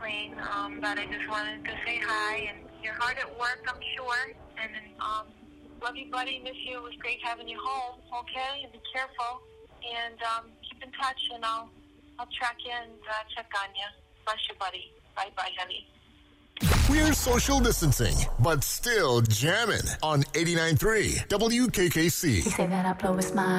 clean, but I just wanted to say hi. And you're hard at work, I'm sure. And love you, buddy. Miss you. It was great having you home. Okay, and be careful. And keep in touch, and I'll track you and check on you. Bless you, buddy. Bye, honey. We're social distancing, but still jamming on 89.3 WKKC. He said that I blow his mind.